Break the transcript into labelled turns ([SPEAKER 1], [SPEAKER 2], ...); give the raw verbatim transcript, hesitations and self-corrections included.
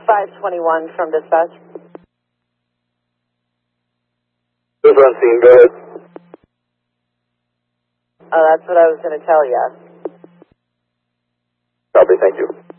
[SPEAKER 1] five twenty-one from dispatch.
[SPEAKER 2] This on scene, go ahead.
[SPEAKER 1] Oh, that's what I was going to tell you.
[SPEAKER 2] Copy, thank you.